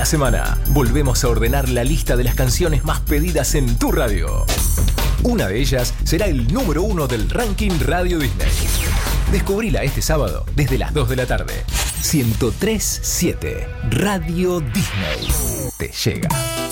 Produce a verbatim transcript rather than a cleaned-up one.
semana volvemos a ordenar la lista de las canciones más pedidas en tu radio. Una de ellas será el número uno del ranking Radio Disney. Descubrila este sábado desde las dos de la tarde. ciento tres punto siete Radio Disney te llega.